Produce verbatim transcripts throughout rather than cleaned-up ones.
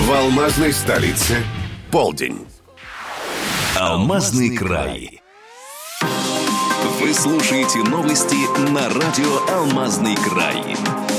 В алмазной столице полдень. Алмазный край. Вы слушаете новости на радио «Алмазный край».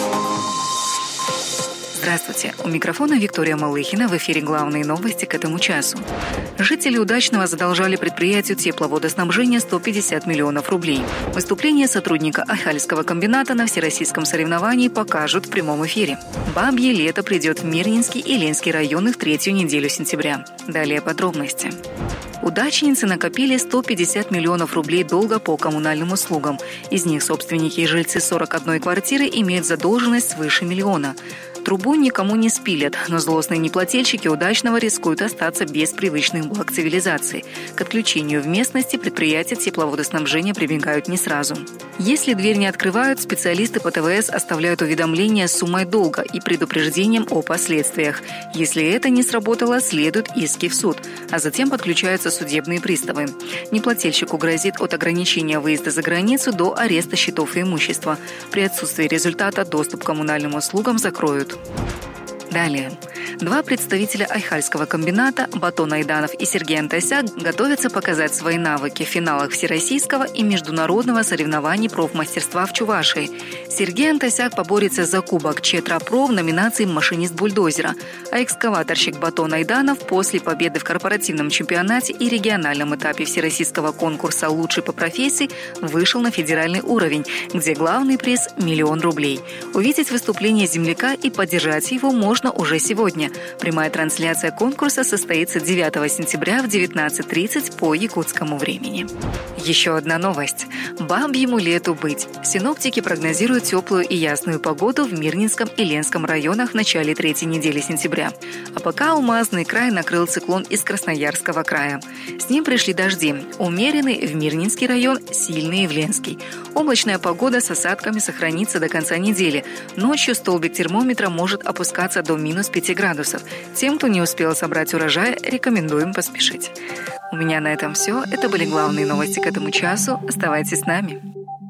Здравствуйте. У микрофона Виктория Малыхина. В эфире главные новости к этому часу. Жители Удачного задолжали предприятию тепловодоснабжения сто пятьдесят миллионов рублей. Выступление сотрудника Айхальского комбината на всероссийском соревновании покажут в прямом эфире. Бабье лето придет в Мирнинский и Ленский районы в третью неделю сентября. Далее подробности. Удачницы накопили сто пятьдесят миллионов рублей долга по коммунальным услугам. Из них собственники и жильцы сорок одной квартиры имеют задолженность свыше миллиона. Трубу никому не спилят, но злостные неплательщики Удачного рискуют остаться без привычных благ цивилизации. К отключению в местности предприятия тепловодоснабжения прибегают не сразу. Если дверь не открывают, специалисты по ТВС оставляют уведомление с суммой долга и предупреждением о последствиях. Если это не сработало, следуют иски в суд, а затем подключаются судебные приставы. Неплательщику грозит от ограничения выезда за границу до ареста счетов и имущества. При отсутствии результата доступ к коммунальным услугам закроют. Далее. Два представителя Айхальского комбината, Батон Айданов и Сергей Антосяк, готовятся показать свои навыки в финалах всероссийского и международного соревнований профмастерства в Чувашии. Сергей Антосяк поборется за кубок ЧЕТРА-ПРО в номинации «Машинист бульдозера», а экскаваторщик Батон Айданов после победы в корпоративном чемпионате и региональном этапе всероссийского конкурса «Лучший по профессии» вышел на федеральный уровень, где главный приз – миллион рублей. Увидеть выступление земляка и поддержать его можно уже сегодня. Прямая трансляция конкурса состоится девятого сентября в девятнадцать тридцать по якутскому времени. Еще одна новость. Бабьему лету быть. Синоптики прогнозируют теплую и ясную погоду в Мирнинском и Ленском районах в начале третьей недели сентября. А пока Алмазный край накрыл циклон из Красноярского края. С ним пришли дожди. Умеренные в Мирнинский район, сильные в Ленский. Облачная погода с осадками сохранится до конца недели. Ночью столбик термометра может опускаться до минус пяти градусов. Тем, кто не успел собрать урожай, рекомендуем поспешить. У меня на этом все. Это были главные новости к этому часу. Оставайтесь с нами.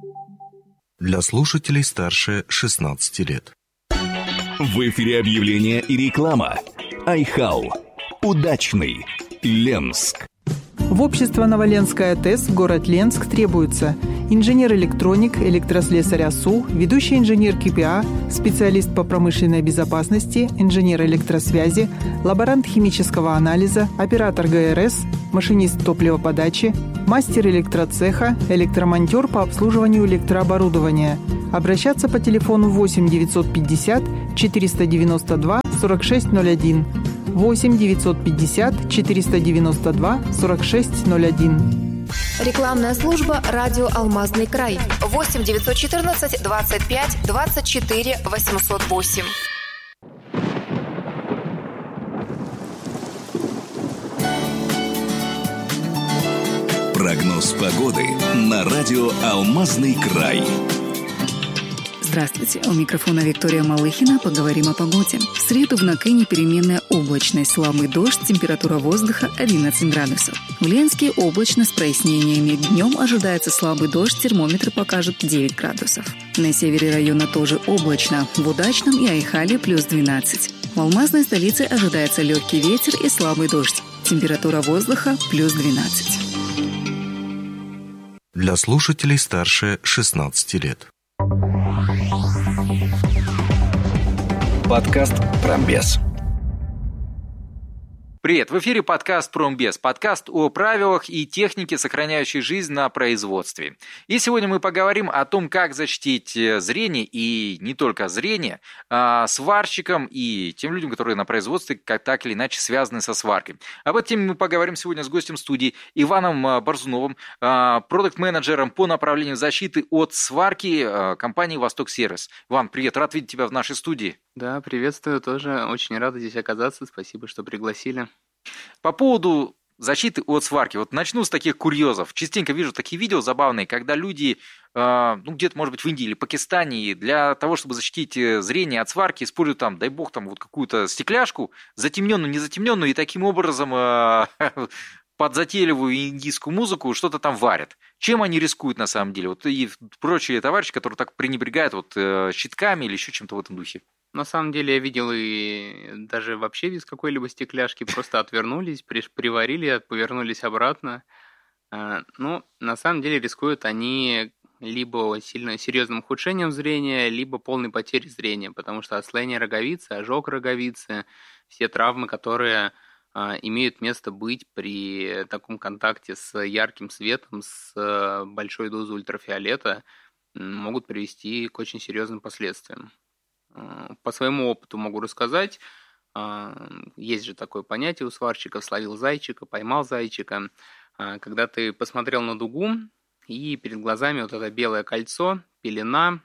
Для слушателей старше шестнадцати лет. В эфире объявления и реклама. Айхал. Удачный. Ленск. В общество Новоленская ТЭС в город Ленск требуется инженер-электроник, электрослесарь АСУ, ведущий инженер КПА, специалист по промышленной безопасности, инженер электросвязи, лаборант химического анализа, оператор ГРС, машинист топливоподачи, мастер электроцеха, электромонтер по обслуживанию электрооборудования. Обращаться по телефону восемь девятьсот пятьдесят четыреста девяносто два сорок шесть ноль один. восемь девятьсот пятьдесят четыреста девяносто два сорок шесть ноль один. Рекламная служба «Радио Алмазный край». восемь девятьсот четырнадцать двадцать пять двадцать четыре восемьсот восемь. Прогноз погоды на радио «Алмазный край». Здравствуйте, у микрофона Виктория Малыхина. Поговорим о погоде. В среду в Накэне переменная облачность, слабый дождь, температура воздуха одиннадцать градусов. В Ленске облачно с прояснениями. Днем ожидается слабый дождь, термометр покажет девять градусов. На севере района тоже облачно. В Удачном и Айхале плюс двенадцать. В Алмазной столице ожидается легкий ветер и слабый дождь. Температура воздуха плюс двенадцать. Для слушателей старше шестнадцати лет. Подкаст «Промбез». Привет! В эфире подкаст «Промбез», подкаст о правилах и технике, сохраняющей жизнь на производстве. И сегодня мы поговорим о том, как защитить зрение, и не только зрение, а сварщикам и тем людям, которые на производстве как так или иначе связаны со сваркой. Об этой теме мы поговорим сегодня с гостем студии Иваном Борзуновым, продакт-менеджером по направлению защиты от сварки компании «Восток Сервис». Иван, привет! Рад видеть тебя в нашей студии. Да, приветствую, тоже очень рада здесь оказаться, спасибо, что пригласили. По поводу защиты от сварки, вот начну с таких курьезов. Частенько вижу такие видео забавные, когда люди, э, ну где-то, может быть, в Индии или Пакистане, для того, чтобы защитить зрение от сварки, используют там, дай бог, там вот какую-то стекляшку, затемненную, незатемненную, и таким образом э, под затейливую индийскую музыку что-то там варят. Чем они рискуют на самом деле? Вот и прочие товарищи, которые так пренебрегают вот, э, щитками или еще чем-то в этом духе. На самом деле я видел и даже вообще без какой-либо стекляшки, просто отвернулись, приварили, повернулись обратно. Ну, на самом деле рискуют они либо сильно серьезным ухудшением зрения, либо полной потерей зрения, потому что отслоение роговицы, ожог роговицы, все травмы, которые а, имеют место быть при таком контакте с ярким светом, с большой дозой ультрафиолета, могут привести к очень серьезным последствиям. По своему опыту могу рассказать. Есть же такое понятие у сварщиков: словил зайчика, поймал зайчика. Когда ты посмотрел на дугу, и перед глазами вот это белое кольцо, пелена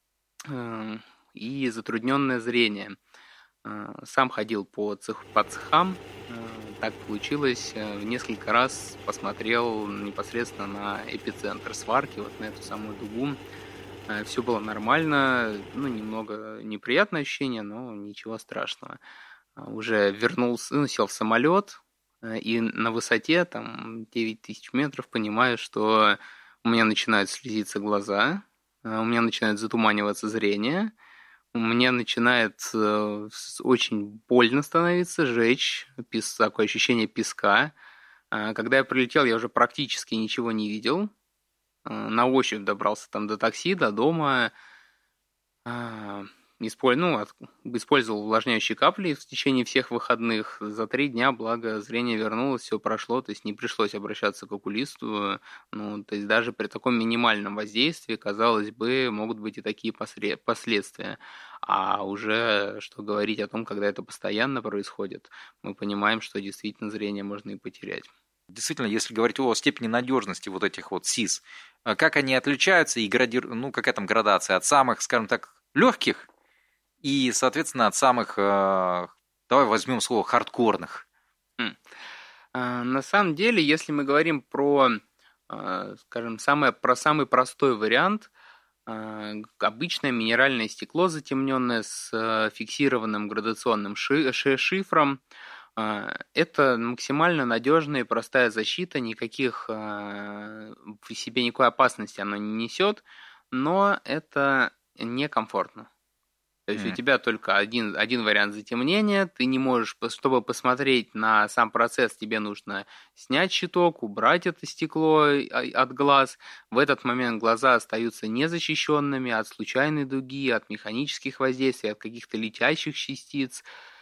и затрудненное зрение. Сам ходил по, цех, по цехам, так получилось, в несколько раз посмотрел непосредственно на эпицентр сварки, вот на эту самую дугу. Все было нормально, ну, немного неприятное ощущение, но ничего страшного. Уже вернулся, ну, сел в самолет, и на высоте, там, девять тысяч метров, понимаю, что у меня начинают слезиться глаза, у меня начинает затуманиваться зрение, у меня начинает очень больно становиться, жечь, такое ощущение песка. Когда я прилетел, я уже практически ничего не видел. На ощупь добрался там до такси, до дома. Использовал, ну, использовал увлажняющие капли в течение всех выходных. За три дня, благо, зрение вернулось, все прошло, то есть не пришлось обращаться к окулисту. Ну, то есть даже при таком минимальном воздействии, казалось бы, могут быть и такие последствия. А уже что говорить о том, когда это постоянно происходит, мы понимаем, что действительно зрение можно и потерять. Действительно, если говорить о степени надежности вот этих вот СИС, как они отличаются и градируют, ну, какая там градация от самых, скажем так, легких и, соответственно, от самых, давай возьмем слово, хардкорных? На самом деле, если мы говорим про, скажем, самое, про самый простой вариант, обычное минеральное стекло, затемненное с фиксированным градационным шифром, это максимально надежная и простая защита, никаких в себе никакой опасности она не несет, но это некомфортно. То есть mm. у тебя только один, один вариант затемнения, ты не можешь, чтобы посмотреть на сам процесс, тебе нужно снять щиток, убрать это стекло от глаз. В этот момент глаза остаются незащищенными от случайной дуги, от механических воздействий, от каких-то летящих частиц.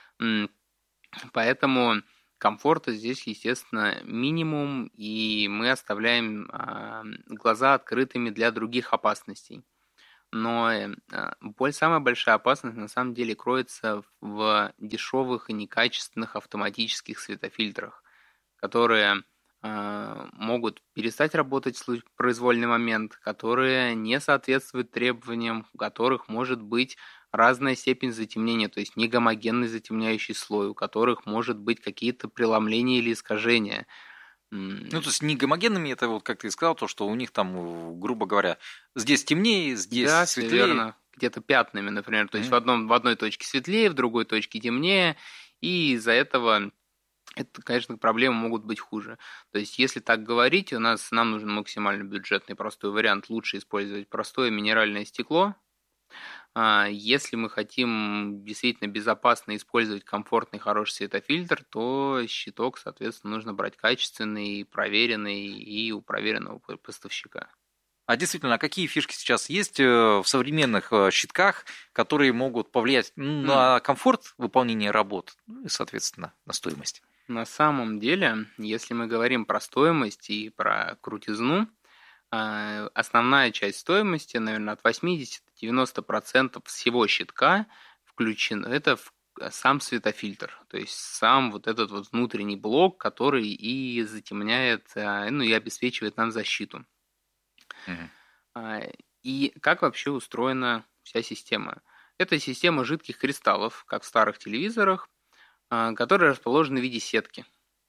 Поэтому комфорта здесь, естественно, минимум, и мы оставляем глаза открытыми для других опасностей. Но самая большая опасность на самом деле кроется в дешевых и некачественных автоматических светофильтрах, которые могут перестать работать в произвольный момент, которые не соответствуют требованиям, у которых может быть разная степень затемнения, то есть негомогенный затемняющий слой, у которых может быть какие-то преломления или искажения. Ну, то есть не гомогенными, это вот как ты сказал, то, что у них там, грубо говоря, здесь темнее, здесь да, светлее. Да, верно. Где-то пятнами, например. То есть mm-hmm. в, одном, в одной точке светлее, в другой точке темнее, и из-за этого, это, конечно, проблемы могут быть хуже. То есть если так говорить, у нас нам нужен максимально бюджетный простой вариант. Лучше использовать простое минеральное стекло. Если мы хотим действительно безопасно использовать комфортный, хороший светофильтр, то щиток, соответственно, нужно брать качественный, проверенный и у проверенного поставщика. А действительно, какие фишки сейчас есть в современных щитках, которые могут повлиять на комфорт выполнения работ, ну и, соответственно, на стоимость? На самом деле, если мы говорим про стоимость и про крутизну, основная часть стоимости, наверное, от восемьдесят до девяноста процентов всего щитка включен, это сам светофильтр, то есть сам вот этот вот внутренний блок, который и затемняет, ну и обеспечивает нам защиту. Mm-hmm. И как вообще устроена вся система? Это система жидких кристаллов, как в старых телевизорах, которые расположены в виде сетки.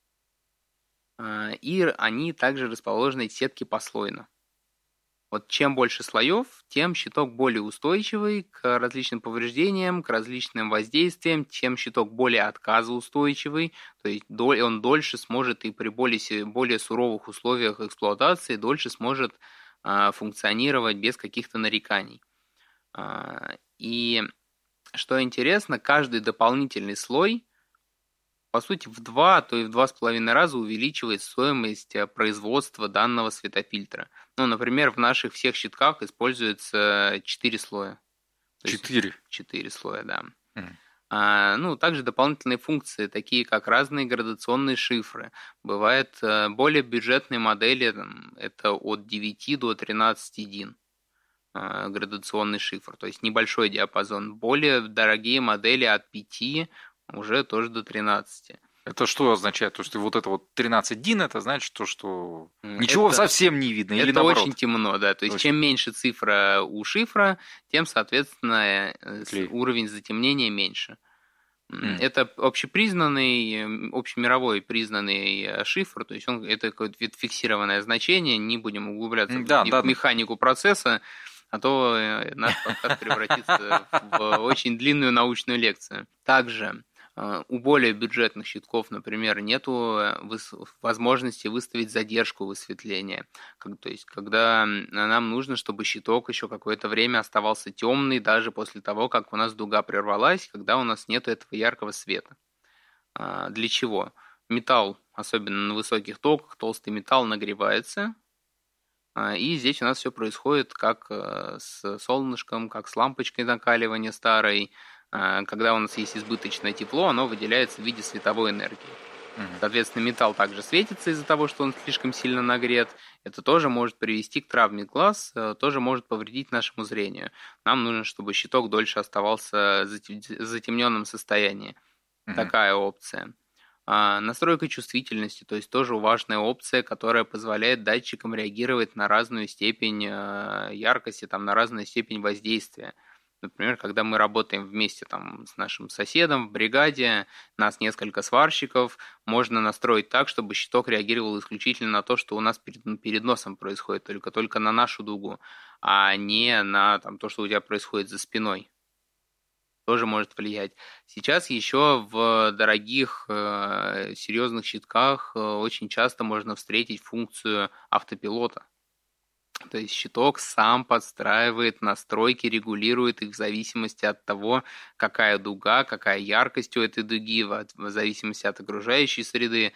И они также расположены в сетке послойно. Вот чем больше слоев, тем щиток более устойчивый к различным повреждениям, к различным воздействиям, тем щиток более отказоустойчивый, то есть он дольше сможет и при более, более суровых условиях эксплуатации дольше сможет функционировать без каких-то нареканий. И Что интересно, каждый дополнительный слой, по сути, в два, а то и в два с половиной раза увеличивает стоимость производства данного светофильтра. Ну, например, в наших всех щитках используется четыре слоя. Четыре? Четыре слоя, да. Mm. А, ну, также дополнительные функции, такие как разные градационные шифры. Бывают более бюджетные модели, там, это от девяти до тринадцати дин. Градационный шифр, то есть небольшой диапазон. Более дорогие модели от пяти уже тоже до тринадцати. Это что означает? То, что вот это вот тринадцать дин, это значит то, что ничего это, совсем не видно? Или это наоборот? Очень темно, да. То есть очень. Чем меньше цифра у шифра, тем, соответственно, Клей. уровень затемнения меньше. Mm. Это общепризнанный, общемировой признанный шифр, то есть он, это какое-то фиксированное значение, не будем углубляться да, в да, механику да. процесса, а то наш подкаст превратится в очень длинную научную лекцию. Также у более бюджетных щитков, например, нету возможности выставить задержку высветления. То есть, когда нам нужно, чтобы щиток еще какое-то время оставался темный, даже после того, как у нас дуга прервалась, когда у нас нет этого яркого света. Для чего? Металл, особенно на высоких токах, толстый металл нагревается, и здесь у нас все происходит как с солнышком, как с лампочкой накаливания старой. Когда у нас есть избыточное тепло, оно выделяется в виде световой энергии. Соответственно, металл также светится из-за того, что он слишком сильно нагрет. Это тоже может привести к травме глаз, тоже может повредить нашему зрению. Нам нужно, чтобы щиток дольше оставался в затемненном состоянии. Mm-hmm. Такая опция. А, настройка чувствительности, то есть тоже важная опция, которая позволяет датчикам реагировать на разную степень яркости, там, на разную степень воздействия. Например, когда мы работаем вместе там, с нашим соседом в бригаде, нас несколько сварщиков, можно настроить так, чтобы щиток реагировал исключительно на то, что у нас перед, перед носом происходит, только, только на нашу дугу, а не на там, то, что у тебя происходит за спиной. Тоже может влиять. Сейчас еще в дорогих э, серьезных щитках э, очень часто можно встретить функцию автопилота. То есть щиток сам подстраивает настройки, регулирует их в зависимости от того, какая дуга, какая яркость у этой дуги, в зависимости от окружающей среды.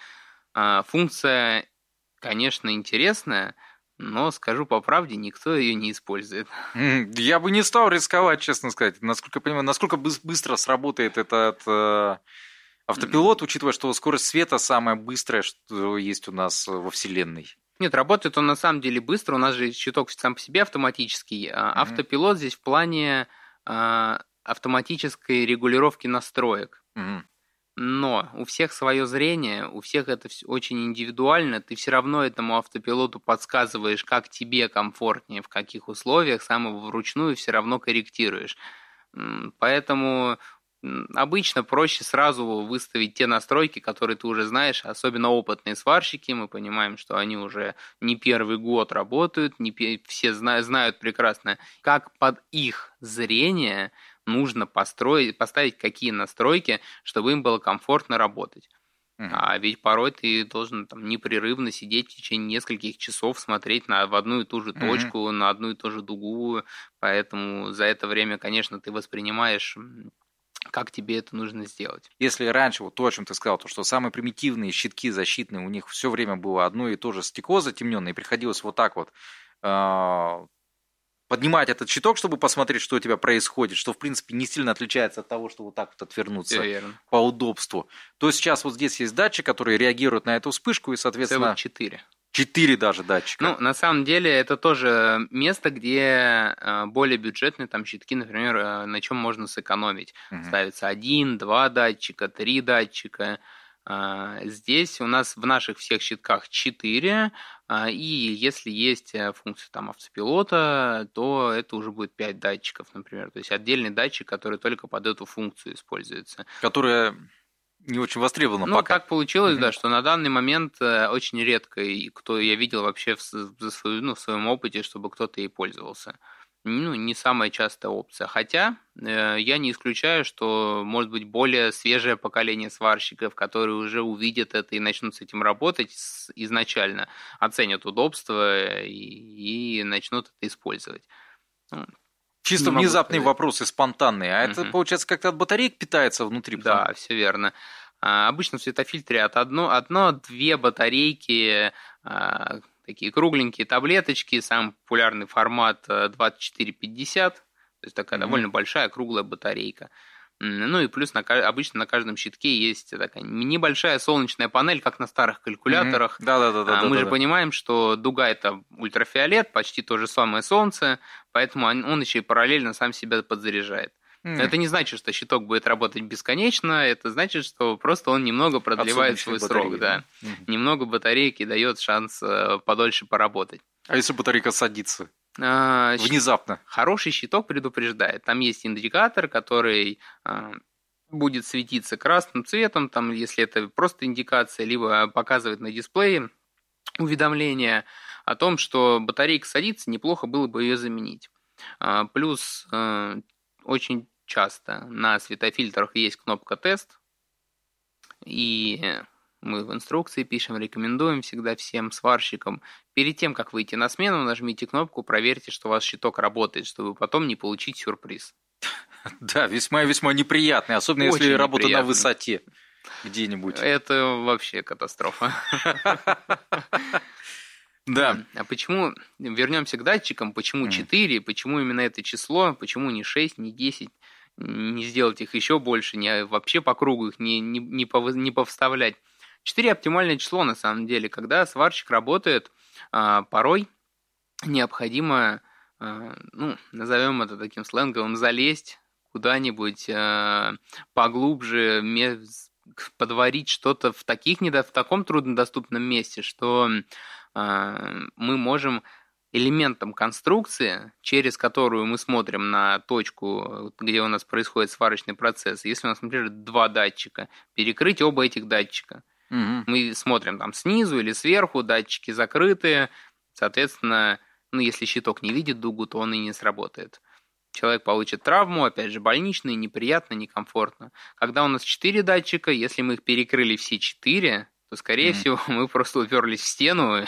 Функция, конечно, интересная, но, скажу по правде, никто ее не использует. Я бы не стал рисковать, честно сказать. Насколько я понимаю, насколько быстро сработает этот автопилот, учитывая, что скорость света самая быстрая, что есть у нас во Вселенной. Нет, работает он на самом деле быстро. У нас же щиток сам по себе автоматический. Mm-hmm. Автопилот здесь в плане автоматической регулировки настроек. Mm-hmm. Но у всех свое зрение, у всех это очень индивидуально. Ты все равно этому автопилоту подсказываешь, как тебе комфортнее, в каких условиях, сам его вручную все равно корректируешь. Поэтому обычно проще сразу выставить те настройки, которые ты уже знаешь, особенно опытные сварщики, мы понимаем, что они уже не первый год работают, не пе- все зна- знают прекрасно, как под их зрение нужно построить, поставить какие настройки, чтобы им было комфортно работать. Mm-hmm. А ведь порой ты должен там, непрерывно сидеть в течение нескольких часов, смотреть на, в одну и ту же точку, mm-hmm. на одну и ту же дугу, поэтому за это время, конечно, ты воспринимаешь... как тебе это нужно сделать. Если раньше, вот то, о чем ты сказал, то, что самые примитивные щитки защитные, у них все время было одно и то же стекло затемненное, и приходилось вот так вот э, поднимать этот щиток, чтобы посмотреть, что у тебя происходит, что, в принципе, не сильно отличается от того, что вот так вот отвернуться по удобству, то сейчас вот здесь есть датчик, который реагирует на эту вспышку, и, соответственно... Ц четыре. Четыре даже датчика. Ну, на самом деле, это тоже место, где более бюджетные там щитки, например, на чем можно сэкономить. Угу. Ставится один, два датчика, три датчика. Здесь у нас в наших всех щитках четыре, и если есть функция там автопилота, то это уже будет пять датчиков, например. То есть отдельный датчик, который только под эту функцию используется. Которая... не очень востребовано ну, пока. Ну, так получилось, mm-hmm. да, что на данный момент очень редко, и кто я видел вообще в, в, свою, ну, в своем опыте, чтобы кто-то ей пользовался. Ну, не самая частая опция. Хотя э, я не исключаю, что может быть более свежее поколение сварщиков, которые уже увидят это и начнут с этим работать с, изначально, оценят удобство и, и начнут это использовать. Ну, Чисто внезапные вопросы, спонтанные. А угу. это, получается, как-то от батареек питается внутри? Да, потому... все верно. Обычно в светофильтре от одно-две батарейки, такие кругленькие таблеточки, самый популярный формат двадцать четыре пятьдесят, то есть такая mm-hmm. довольно большая круглая батарейка. Ну и плюс на, обычно на каждом щитке есть такая небольшая солнечная панель, как на старых калькуляторах. Mm-hmm. Да-да-да. Мы да, же да. понимаем, что дуга – это ультрафиолет, почти то же самое солнце, поэтому он еще и параллельно сам себя подзаряжает. Mm. Это не значит, что щиток будет работать бесконечно, это значит, что просто он немного продлевает свой срок. Да. Mm-hmm. Немного батарейки дает шанс подольше поработать. А если батарейка садится? А, Внезапно. Хороший щиток предупреждает. Там есть индикатор, который а, будет светиться красным цветом, там, если это просто индикация, либо показывает на дисплее уведомление о том, что батарейка садится, неплохо было бы ее заменить. А, плюс а, очень часто на светофильтрах есть кнопка «Тест», и мы в инструкции пишем, рекомендуем всегда всем сварщикам, перед тем, как выйти на смену, нажмите кнопку, проверьте, что ваш щиток работает, чтобы потом не получить сюрприз. Да, весьма-весьма неприятный, особенно Очень если работа неприятный. На высоте где-нибудь. Это вообще катастрофа. Да. А почему, вернемся к датчикам, почему четыре, почему именно это число, почему не шесть, не десять, не сделать их еще больше, не вообще по кругу их не, не, не, пов, не повставлять. четыре оптимальное число на самом деле. Когда сварщик работает, порой необходимо, ну, назовем это таким сленговым, залезть куда-нибудь поглубже, подварить что-то в, таких, в таком труднодоступном месте, что мы можем элементом конструкции, через которую мы смотрим на точку, где у нас происходит сварочный процесс, если у нас, например, два датчика, перекрыть оба этих датчика. Угу. Мы смотрим там снизу или сверху, датчики закрыты, соответственно, ну, если щиток не видит дугу, то он и не сработает. Человек получит травму, опять же, больничный, неприятно, некомфортно. Когда у нас четыре датчика, если мы их перекрыли все четыре, то, скорее mm-hmm. всего, мы просто уперлись в стену,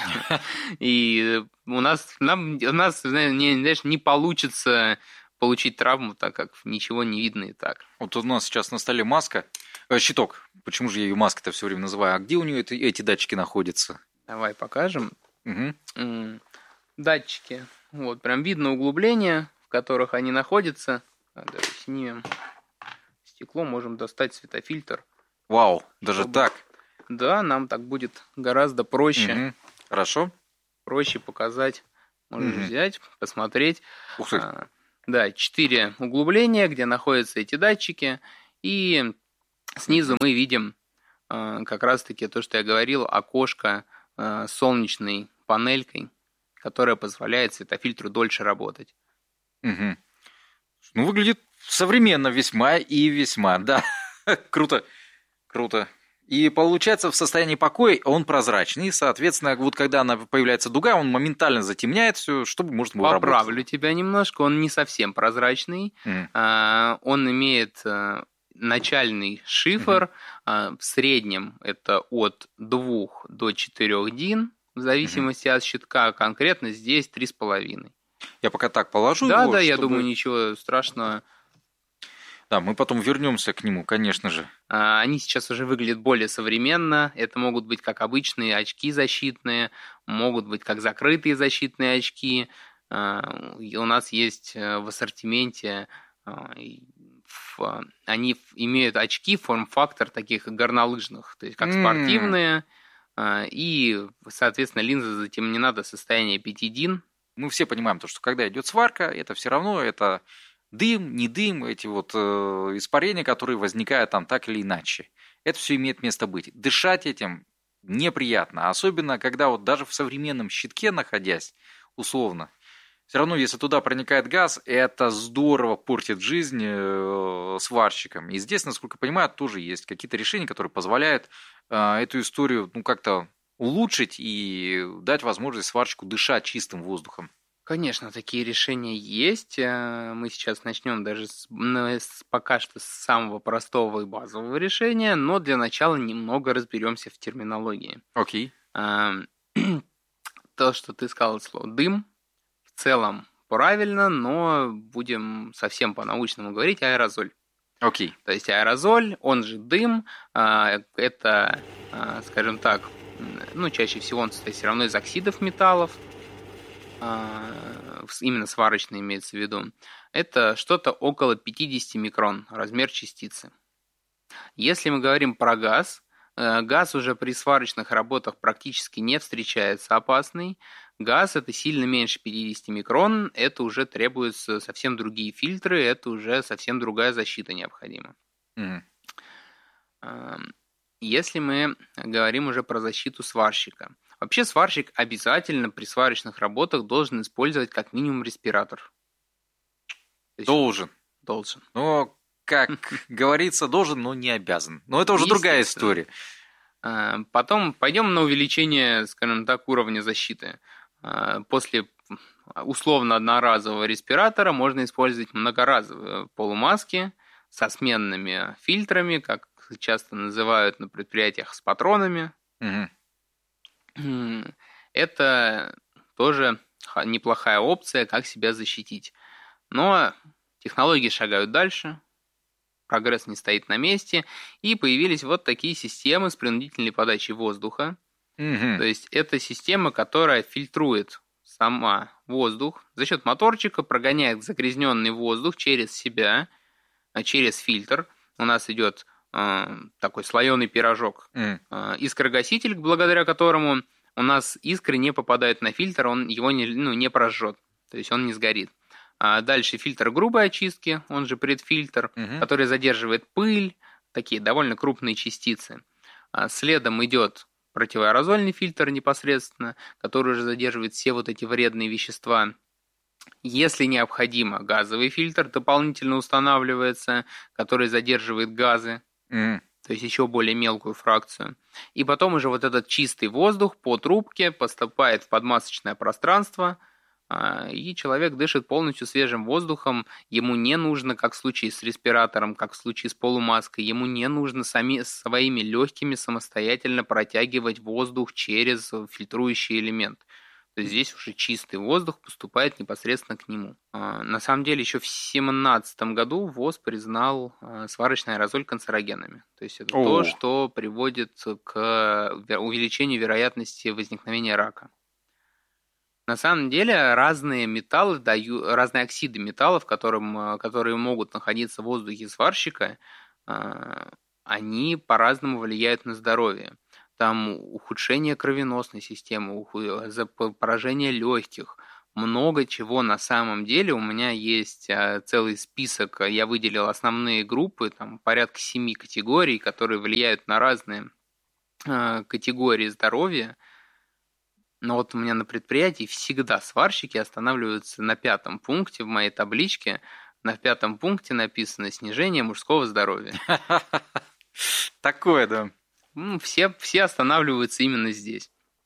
и у нас, нам, у нас не, знаешь, не получится получить травму, так как ничего не видно и так. Вот у нас сейчас на столе маска, э, щиток, почему же я ее маской-то все время называю, а где у нее это, эти датчики находятся? Давай покажем. Угу. Датчики, вот, прям видно углубления, в которых они находятся. Давай снимем стекло, можем достать светофильтр. Вау, даже чтобы... так? Да, нам так будет гораздо проще. Угу. Хорошо. Проще показать. Можешь угу. взять, посмотреть. Ух ты. А, да, четыре углубления, где находятся эти датчики. И снизу мы видим а, как раз-таки то, что я говорил, окошко а, с солнечной панелькой, которая позволяет светофильтру дольше работать. Угу. Ну, выглядит современно весьма и весьма. Да, круто, круто. И получается, в состоянии покоя он прозрачный, соответственно, вот когда она появляется дуга, он моментально затемняет все, чтобы можно было Поправлю работать. Поправлю тебя немножко, он не совсем прозрачный, mm. а, он имеет а, начальный шифр, mm-hmm. а, в среднем это от двух до четырёх дин, в зависимости mm-hmm. от щитка, конкретно здесь три с половиной. Я пока так положу да, его. Да, да, чтобы... я думаю, ничего страшного. Да, мы потом вернемся к нему, конечно же. Они сейчас уже выглядят более современно. Это могут быть как обычные очки защитные, могут быть как закрытые защитные очки. У нас есть в ассортименте, они имеют очки, форм-фактор таких горнолыжных, то есть как спортивные, и, соответственно, линза затемнена до состояния пяти дин. Мы все понимаем, что когда идет сварка, это все равно это... Дым, не дым, эти вот э, испарения, которые возникают там так или иначе. Это все имеет место быть. Дышать этим неприятно, особенно когда вот даже в современном щитке находясь, условно, все равно, если туда проникает газ, это здорово портит жизнь э, сварщикам. И здесь, насколько я понимаю, тоже есть какие-то решения, которые позволяют э, эту историю ну, как-то улучшить и дать возможность сварщику дышать чистым воздухом. Конечно, такие решения есть. Мы сейчас начнем даже с, с, пока что с самого простого и базового решения, но для начала немного разберемся в терминологии. Окей. Okay. То, что ты сказал слово «дым», в целом правильно, но будем совсем по-научному говорить, аэрозоль. Окей. Okay. То есть аэрозоль, он же дым, это, скажем так, ну, чаще всего он состоит все равно из оксидов металлов, именно сварочный имеется в виду. Это что-то около пятьдесят микрон, размер частицы. Если мы говорим про газ, газ уже при сварочных работах практически не встречается опасный. Газ это сильно меньше пятьдесят микрон, это уже требуются совсем другие фильтры, это уже совсем другая защита необходима. Mm. Если мы говорим уже про защиту сварщика. Вообще сварщик обязательно при сварочных работах должен использовать как минимум респиратор. Должен. Должен. Но, как говорится, должен, но не обязан. Но это уже другая история. Потом пойдем на увеличение, скажем так, уровня защиты. После условно одноразового респиратора можно использовать многоразовые полумаски со сменными фильтрами, как часто называют на предприятиях с патронами. Угу. Это тоже неплохая опция, как себя защитить. Но технологии шагают дальше, прогресс не стоит на месте, и появились вот такие системы с принудительной подачей воздуха. Угу. То есть это система, которая фильтрует сама воздух, за счет моторчика прогоняет загрязненный воздух через себя, через фильтр. У нас идет э, такой слоеный пирожок, mm. э, искрогаситель, благодаря которому у нас искры не попадают на фильтр, он его не, ну, не прожжет, то есть он не сгорит. А дальше фильтр грубой очистки, он же предфильтр, mm-hmm. который задерживает пыль, такие довольно крупные частицы. А следом идет противоаэрозольный фильтр непосредственно, который уже задерживает все вот эти вредные вещества. Если необходимо, газовый фильтр дополнительно устанавливается, который задерживает газы, mm. то есть еще более мелкую фракцию. И потом уже вот этот чистый воздух по трубке поступает в подмасочное пространство, и человек дышит полностью свежим воздухом. Ему не нужно, как в случае с респиратором, как в случае с полумаской, ему не нужно сами, своими легкими самостоятельно протягивать воздух через фильтрующий элемент. То есть здесь уже чистый воздух поступает непосредственно к нему. На самом деле еще в две тысячи семнадцатом году ВОЗ признал сварочный аэрозоль канцерогенами. То есть это О. то, что приводит к увеличению вероятности возникновения рака. На самом деле разные металлы дают, разные оксиды металлов, которым, которые могут находиться в воздухе сварщика, они по-разному влияют на здоровье. Там ухудшение кровеносной системы, поражение легких, много чего на самом деле. У меня есть целый список, я выделил основные группы, там порядка семи категорий, которые влияют на разные категории здоровья. Но вот у меня на предприятии всегда сварщики останавливаются на пятом пункте в моей табличке. На пятом пункте написано «Снижение мужского здоровья». Такое, да. Все, все останавливаются именно здесь.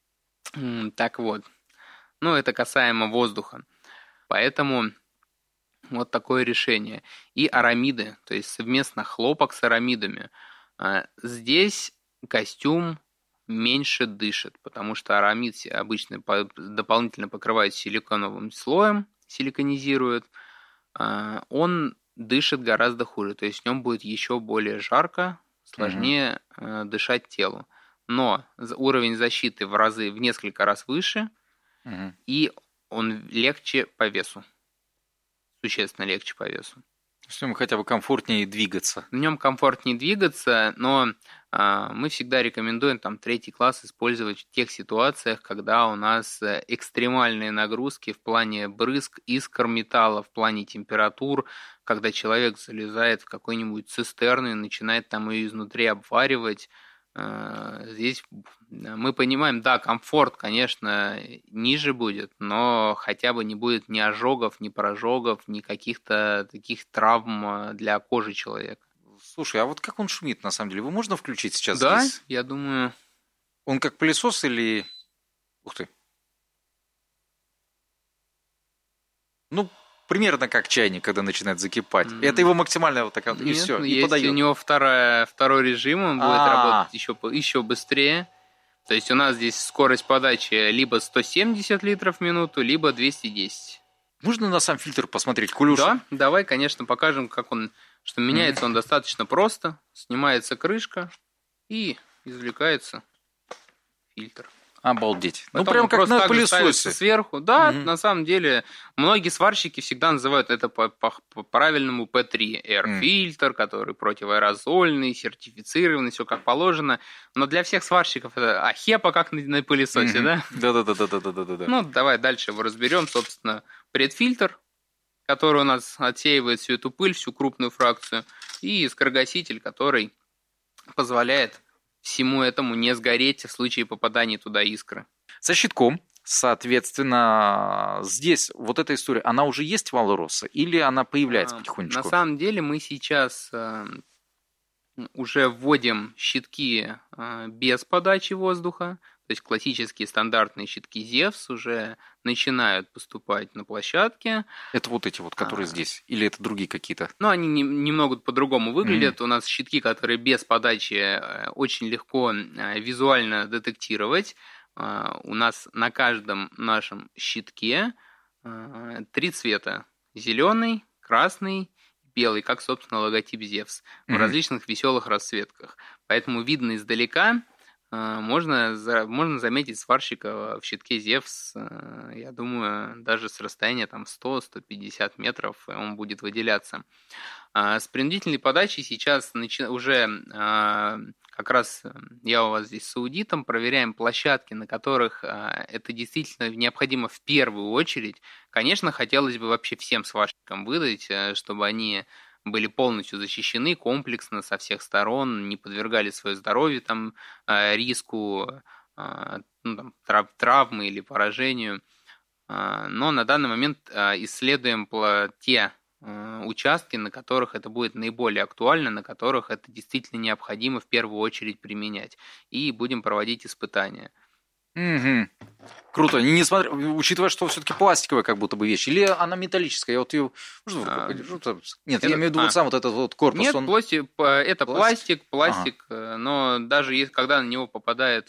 Так вот. Ну, это касаемо воздуха. Поэтому вот такое решение. И арамиды, то есть совместно хлопок с арамидами. Здесь костюм меньше дышит, потому что арамид обычно дополнительно покрывает силиконовым слоем, силиконизирует. Он дышит гораздо хуже, то есть в нем будет еще более жарко, сложнее угу. дышать телу. Но уровень защиты в разы, в несколько раз выше, угу. и он легче по весу. Существенно легче по весу. В нем хотя бы комфортнее двигаться. В нем комфортнее двигаться, но э, мы всегда рекомендуем там третий класс использовать в тех ситуациях, когда у нас экстремальные нагрузки в плане брызг, искр металла, в плане температур, когда человек залезает в какую-нибудь цистерну и начинает там ее изнутри обваривать. Э, здесь мы понимаем, да, комфорт, конечно, ниже будет, но хотя бы не будет ни ожогов, ни прожогов, ни каких-то таких травм для кожи человека. Слушай, а вот как он шумит, на самом деле? Его можно включить сейчас да, здесь? Да, я думаю... Он как пылесос или... Ух ты. Ну, примерно как чайник, когда начинает закипать. Mm-hmm. Это его максимальная вот такая вот, и Нет, все. Ну, и есть подает. У него вторая, второй режим, он будет А-а-а. работать еще, еще быстрее. То есть у нас здесь скорость подачи либо сто семьдесят литров в минуту, либо двести десять. Можно на сам фильтр посмотреть, Кулюш? Да, давай, конечно, покажем, как он, что меняется mm-hmm. он достаточно просто. Снимается крышка и извлекается фильтр. Обалдеть. Потом ну, прям как на пылесосе. Сверху. Да, угу. на самом деле, многие сварщики всегда называют это по, по, по правильному пэ три. Air-фильтр, который противоаэрозольный, сертифицированный, все как положено. Но для всех сварщиков это ахепа, как на, на пылесосе, угу. да? Да-да-да-да-да-да-да. Ну, давай дальше его разберем. Собственно, предфильтр, который у нас отсеивает всю эту пыль, всю крупную фракцию, и скорогаситель, который позволяет всему этому не сгореть в случае попадания туда искры. Со щитком, соответственно, здесь вот эта история, она уже есть в Алроса или она появляется потихонечку? На самом деле мы сейчас уже вводим щитки без подачи воздуха, то есть классические стандартные щитки Зевс уже начинают поступать на площадке. Это вот эти вот, которые а, здесь? Или это другие какие-то? Ну, они не, немного по-другому выглядят. Mm-hmm. У нас щитки, которые без подачи, очень легко визуально детектировать. У нас на каждом нашем щитке три цвета. Зеленый, красный, белый, как, собственно, логотип Зевс. Mm-hmm. В различных веселых расцветках. Поэтому видно издалека. Можно, можно заметить сварщика в щитке Зевс, я думаю, даже с расстояния там сто - сто пятьдесят метров он будет выделяться. С принудительной подачей сейчас уже как раз я у вас здесь с аудитом, проверяем площадки, на которых это действительно необходимо в первую очередь. Конечно, хотелось бы вообще всем сварщикам выдать, чтобы они были полностью защищены комплексно со всех сторон, не подвергали свое здоровье там, риску ну, там, трав- травмы или поражению. Но на данный момент исследуем те участки, на которых это будет наиболее актуально, на которых это действительно необходимо в первую очередь применять. И будем проводить испытания. Угу. Круто. Не, не смотря, учитывая, что все-таки пластиковая как будто бы вещь, или она металлическая? Я вот ее... А, Нет, это... я имею в виду а. вот сам вот этот вот корпус. Нет, он... пластик, это пластик, пластик, ага. но даже если, когда на него попадает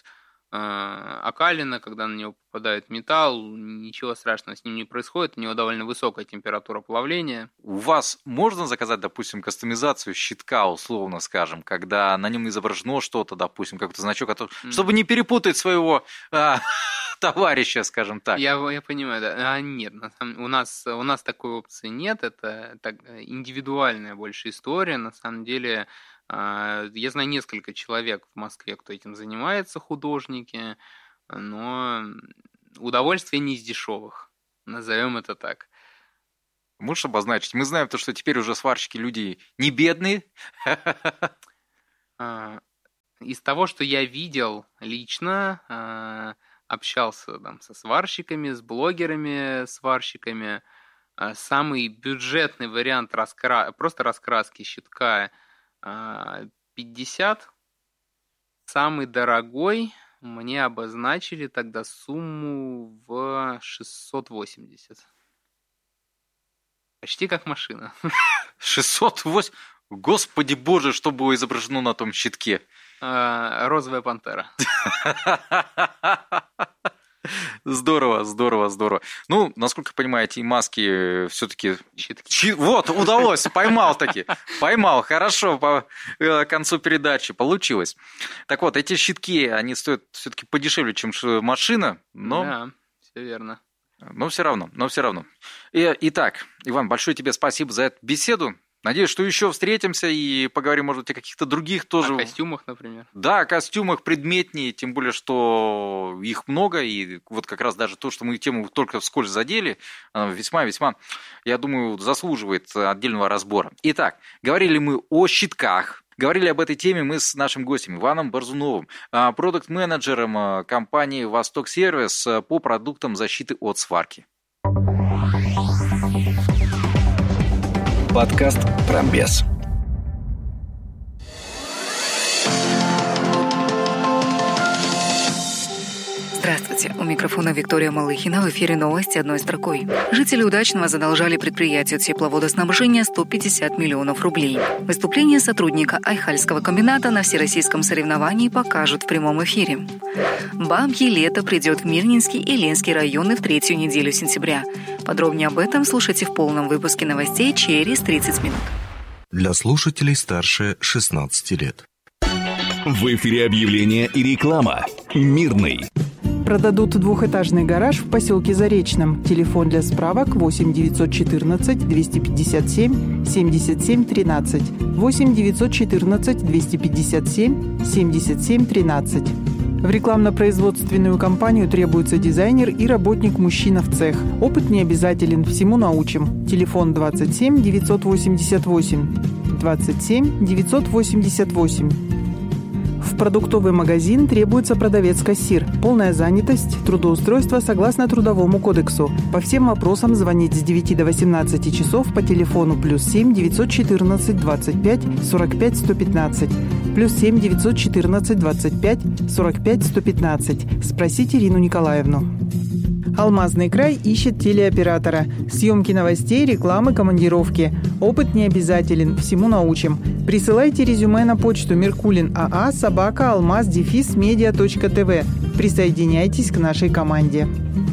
э, окалина, когда на него попадает металл, ничего страшного с ним не происходит, у него довольно высокая температура плавления. У вас можно заказать, допустим, кастомизацию щитка, условно скажем, когда на нем изображено что-то, допустим, какой-то значок, который... mm. чтобы не перепутать своего... А... товарища, скажем так. Я, я понимаю, да. А, нет, у нас, у нас такой опции нет, это так, индивидуальная больше история. На самом деле, я знаю несколько человек в Москве, кто этим занимается, художники, но удовольствие не из дешевых, назовем это так. Можешь обозначить? Мы знаем то, что теперь уже сварщики люди не бедные. Из того, что я видел лично, общался там со сварщиками, с блогерами, сварщиками. Самый бюджетный вариант раскра... просто раскраски щитка пятьдесят. Самый дорогой мне обозначили тогда сумму в шестьсот восемьдесят. Почти как машина. шестьсот восемьдесят? Господи боже, что было изображено на том щитке? Розовая пантера. Здорово, здорово, здорово. Ну, насколько я понимаю, эти маски все-таки... Щитки. Щит... Вот, удалось, поймал таки. Поймал, хорошо, по концу передачи получилось. Так вот, эти щитки, они стоят все-таки подешевле, чем машина, но... Да, все верно. Но все равно, но все равно. Итак, Иван, большое тебе спасибо за эту беседу. Надеюсь, что еще встретимся и поговорим, может быть, о каких-то других тоже... О костюмах, например. Да, о костюмах предметнее, тем более, что их много, и вот как раз даже то, что мы тему только вскользь задели, весьма-весьма, я думаю, заслуживает отдельного разбора. Итак, говорили мы о щитках. Говорили об этой теме мы с нашим гостем Иваном Борзуновым, продакт-менеджером компании «Восток Сервис» по продуктам защиты от сварки. Подкаст «Промбез». Здравствуйте. Здравствуйте. У микрофона Виктория Малыхина. В эфире новости одной строкой. Жители Удачного задолжали предприятию тепловодоснабжения сто пятьдесят миллионов рублей. Выступление сотрудника Айхальского комбината на всероссийском соревновании покажут в прямом эфире. Бабье лето придет в Мирнинский и Ленский районы в третью неделю сентября. Подробнее об этом слушайте в полном выпуске новостей через тридцать минут. Для слушателей старше шестнадцати лет. В эфире объявления и реклама. Мирный. Продадут двухэтажный гараж в поселке Заречном. Телефон для справок восемь девятьсот четырнадцать двести пятьдесят семь семьдесят семь тринадцать. восемь девятьсот четырнадцать двести пятьдесят семь семьдесят семь тринадцать. В рекламно-производственную компанию требуется дизайнер и работник-мужчина в цех. Опыт не обязателен, всему научим. Телефон двадцать семь девятьсот восемьдесят восемь. двадцать семь девятьсот восемьдесят восемь. В продуктовый магазин требуется продавец-кассир. Полная занятость, трудоустройство согласно Трудовому кодексу. По всем вопросам звонить с девяти до восемнадцати часов по телефону плюс семь девятьсот четырнадцать двадцать пять сорок пять сто пятнадцать. Плюс семь девятьсот четырнадцать двадцать пять сорок пять сто пятнадцать. Спросите Ирину Николаевну. Алмазный край ищет телеоператора. Съемки новостей, рекламы, командировки. Опыт не обязателен, всему научим. Присылайте резюме на почту меркулин аа собака алмаз дефис медиа точка тв. Присоединяйтесь к нашей команде.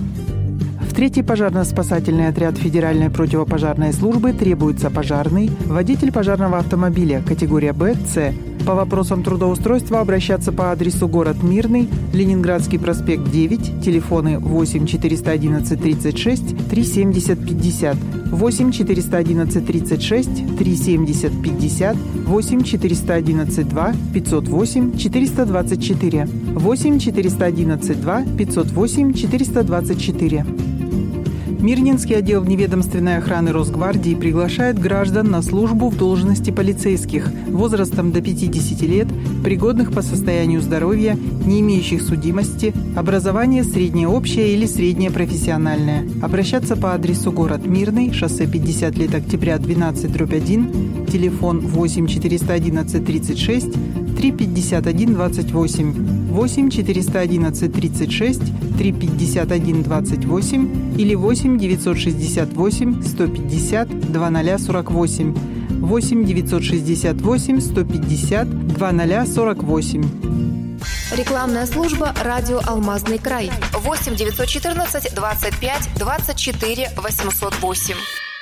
В третий пожарно-спасательный отряд Федеральной противопожарной службы требуется пожарный, водитель пожарного автомобиля, категория Б, С. По вопросам трудоустройства обращаться по адресу город Мирный, Ленинградский проспект девять, телефоны восемь четыреста одиннадцать тридцать шесть три семьдесят пятьдесят, восемь четыреста одиннадцать тридцать шесть три семьдесят пятьдесят, восемь четыреста одиннадцать два пятьсот восемь четыреста двадцать четыре, восемь четыреста одиннадцать два пятьсот восемь четыреста двадцать четыре. Мирнинский отдел вневедомственной охраны Росгвардии приглашает граждан на службу в должности полицейских возрастом до пятидесяти лет, пригодных по состоянию здоровья, не имеющих судимости, образование среднее общее или среднее профессиональное. Обращаться по адресу город Мирный, шоссе пятьдесят лет октября двенадцать дробь один, телефон восемь четыреста одиннадцать тридцать шесть три пятьдесят один двадцать восемь, восемь четыреста одиннадцать тридцать шесть три пятьдесят один двадцать восемь или восемь девятьсот шестьдесят восемь сто пятьдесят два ноль сорок восемь, восемь девятьсот шестьдесят восемь сто пятьдесят два ноль сорок восемь. Рекламная служба «Радио Алмазный край». восемь девятьсот четырнадцать двадцать пять двадцать четыре восемьсот восемь.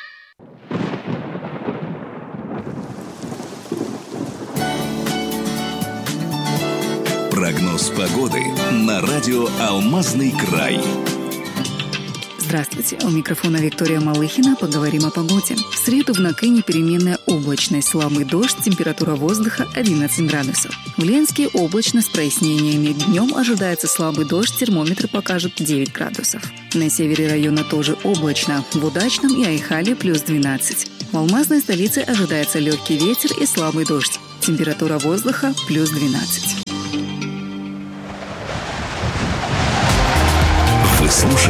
Прогноз погоды на радио «Алмазный край». Здравствуйте, у микрофона Виктория Малыхина. Поговорим о погоде. В среду в Накыне переменная облачность, слабый дождь, температура воздуха одиннадцать градусов. В Ленске облачно с прояснениями. Днем ожидается слабый дождь, термометр покажет девять градусов. На севере района тоже облачно. В Удачном и Айхале плюс двенадцать. В Алмазной столице ожидается легкий ветер и слабый дождь. Температура воздуха плюс двенадцать. Вы слушаете